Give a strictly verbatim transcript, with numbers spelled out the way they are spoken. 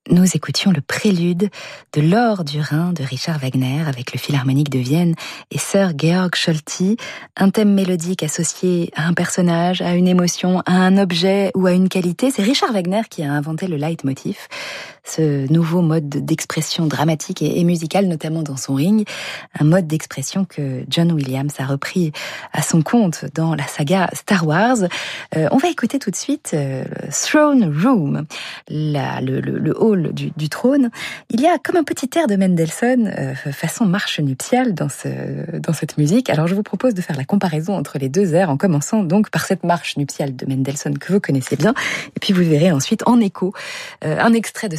nous écoutions le prélude de L'Or du Rhin de Richard Wagner avec le Philharmonique de Vienne et Sir Georg Scholti, un thème mélodique associé à un personnage, à une émotion, à un objet ou à une qualité. C'est Richard Wagner qui a inventé le leitmotiv, ce nouveau mode d'expression dramatique et musicale, notamment dans son ring, un mode d'expression que John Williams a repris à son compte dans la saga Star Wars. Euh, on va écouter tout de suite euh, Throne Room, la, le, le, le hall du, du trône. Il y a comme un petit air de Mendelssohn, euh, façon marche nuptiale dans, ce, dans cette musique. Alors je vous propose de faire la comparaison entre les deux airs en commençant donc par cette marche nuptiale de Mendelssohn que vous connaissez bien, et puis vous verrez ensuite en écho euh, un extrait de